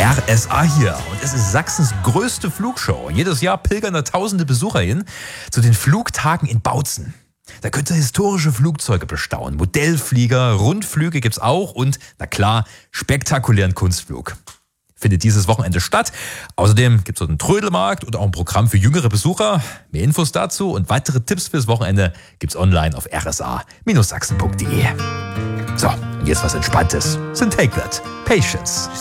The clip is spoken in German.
RSA hier und es ist Sachsens größte Flugshow. Jedes Jahr pilgern da tausende Besucher hin zu den Flugtagen in Bautzen. Da könnt ihr historische Flugzeuge bestaunen, Modellflieger, Rundflüge gibt's auch und, na klar, spektakulären Kunstflug. Findet dieses Wochenende statt. Außerdem gibt's dort einen Trödelmarkt und auch ein Programm für jüngere Besucher. Mehr Infos dazu und weitere Tipps fürs Wochenende gibt's online auf rsa-sachsen.de. So, und jetzt was Entspanntes. Sind Take That, Patience.